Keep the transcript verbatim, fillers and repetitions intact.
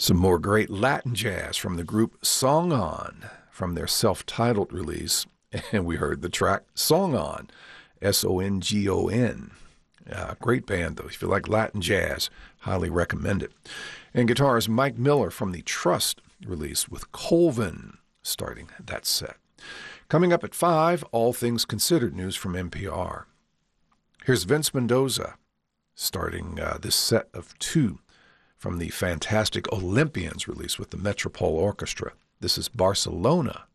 Some more great Latin jazz from the group Song On from their self-titled release. And we heard the track Song On, S O N G O N. Uh, great band, though. If you like Latin jazz, highly recommend it. And guitarist Mike Miller from the Trust release with Colvin starting that set. Coming up at five, All Things Considered news from N P R. Here's Vince Mendoza starting uh, this set of two from the fantastic Olympians release with the Metropole Orchestra. This is Barcelona